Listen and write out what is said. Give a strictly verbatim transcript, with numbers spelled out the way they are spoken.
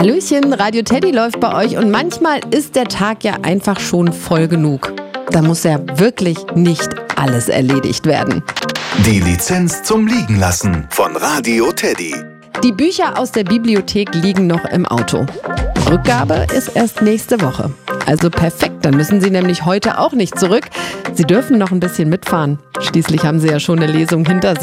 Hallöchen, Radio Teddy läuft bei euch und manchmal ist der Tag ja einfach schon voll genug. Da muss ja wirklich nicht alles erledigt werden. Die Lizenz zum Liegenlassen von Radio Teddy. Die Bücher aus der Bibliothek liegen noch im Auto. Rückgabe ist erst nächste Woche. Also perfekt, dann müssen Sie nämlich heute auch nicht zurück. Sie dürfen noch ein bisschen mitfahren. Schließlich haben Sie ja schon eine Lesung hinter sich.